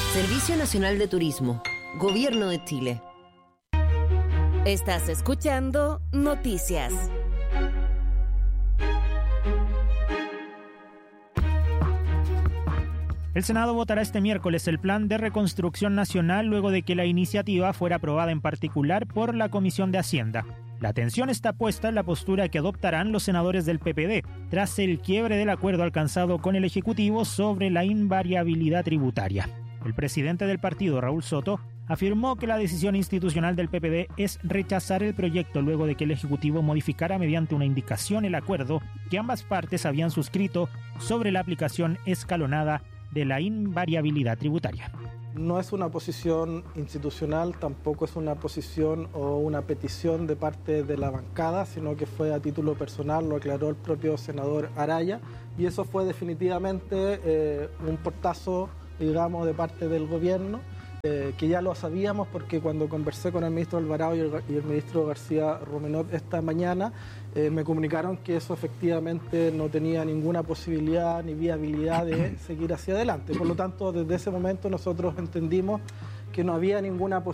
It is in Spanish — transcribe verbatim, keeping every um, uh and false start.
Servicio Nacional de Turismo, Gobierno de Chile. Estás escuchando Noticias. El Senado votará este miércoles el Plan de Reconstrucción Nacional luego de que la iniciativa fuera aprobada en particular por la Comisión de Hacienda. La atención está puesta en la postura que adoptarán los senadores del P P D tras el quiebre del acuerdo alcanzado con el Ejecutivo sobre la invariabilidad tributaria. El presidente del partido, Raúl Soto, afirmó que la decisión institucional del P P D es rechazar el proyecto luego de que el Ejecutivo modificara mediante una indicación el acuerdo que ambas partes habían suscrito sobre la aplicación escalonada de la invariabilidad tributaria. No es una posición institucional, tampoco es una posición o una petición de parte de la bancada, sino que fue a título personal, lo aclaró el propio senador Araya, y eso fue definitivamente eh, un portazo, digamos, de parte del gobierno, eh, que ya lo sabíamos porque cuando conversé con el ministro Alvarado y el, y el ministro García Rumenot esta mañana, eh, me comunicaron que eso efectivamente no tenía ninguna posibilidad ni viabilidad de seguir hacia adelante. Por lo tanto, desde ese momento nosotros entendimos que no había ninguna posibilidad